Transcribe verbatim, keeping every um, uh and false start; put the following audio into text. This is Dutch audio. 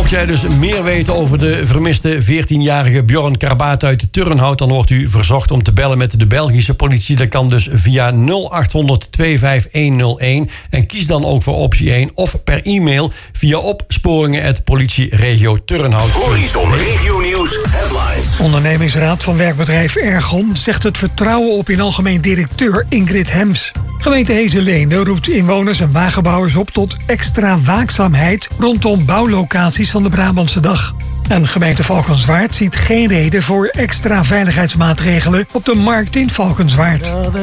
Mocht jij dus meer weten over de vermiste veertienjarige Bjorn Karbaat uit Turnhout, dan wordt u verzocht om te bellen met de Belgische politie. Dat kan dus via nul acht honderd tweeënvijftig honderdéén. En kies dan ook voor optie één of per e-mail via opsporingen at politieregio Turnhout. Horizon Regio Nieuws headlines. Ondernemingsraad van werkbedrijf Ergon zegt het vertrouwen op in algemeen directeur Ingrid Hems. Gemeente Hezenleende roept inwoners en wagenbouwers op tot extra waakzaamheid rondom bouwlocaties van de Brabantse Dag. En gemeente Valkenswaard ziet geen reden voor extra veiligheidsmaatregelen op de markt in Valkenswaard.